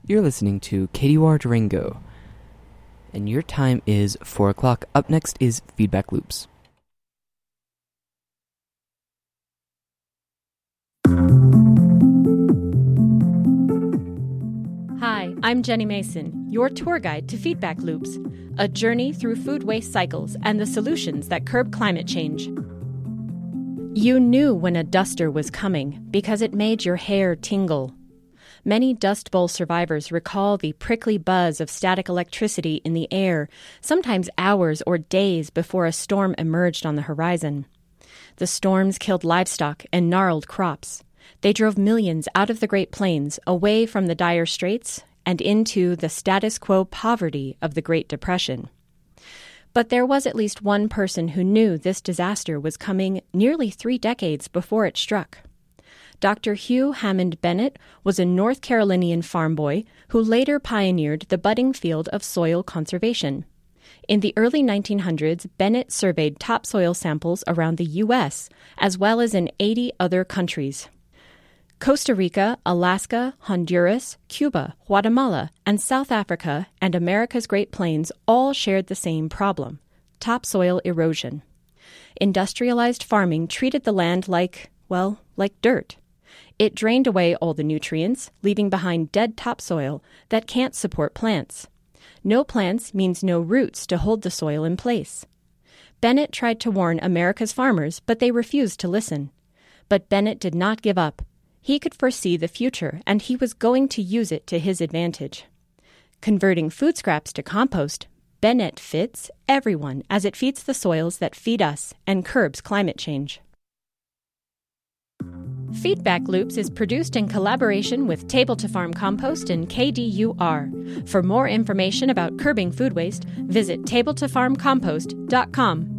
You're listening to KDUR Durango, and your time is 4 o'clock. Up next is Feedback Loops. Hi, I'm Jenny Mason, your tour guide to Feedback Loops, a journey through food waste cycles and the solutions that curb climate change. You knew when a duster was coming because it made your hair tingle. Many Dust Bowl survivors recall the prickly buzz of static electricity in the air, sometimes hours or days before a storm emerged on the horizon. The storms killed livestock and gnarled crops. They drove millions out of the Great Plains, away from the dire straits, and into the status quo poverty of the Great Depression. But there was at least one person who knew this disaster was coming nearly 3 decades before it struck. Dr. Hugh Hammond Bennett was a North Carolinian farm boy who later pioneered the budding field of soil conservation. In the early 1900s, Bennett surveyed topsoil samples around the U.S., as well as in 80 other countries. Costa Rica, Alaska, Honduras, Cuba, Guatemala, and South Africa and America's Great Plains all shared the same problem: topsoil erosion. Industrialized farming treated the land like dirt. It drained away all the nutrients, leaving behind dead topsoil that can't support plants. No plants means no roots to hold the soil in place. Bennett tried to warn America's farmers, but they refused to listen. But Bennett did not give up. He could foresee the future, and he was going to use it to his advantage. Converting food scraps to compost, Bennett fits everyone as it feeds the soils that feed us and curbs climate change. Feedback Loops is produced in collaboration with Table to Farm Compost and KDUR. For more information about curbing food waste, visit tabletofarmcompost.com.